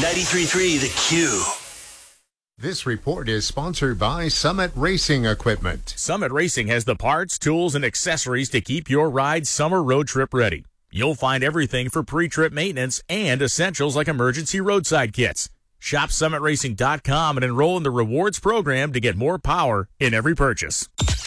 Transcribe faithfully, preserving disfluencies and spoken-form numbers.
ninety-three point three The Q. This report is sponsored by Summit Racing Equipment. Summit Racing has the parts, tools, and accessories to keep your ride summer road trip ready. You'll find everything for pre-trip maintenance and essentials like emergency roadside kits. Shop summit racing dot com and enroll in the rewards program to get more power in every purchase.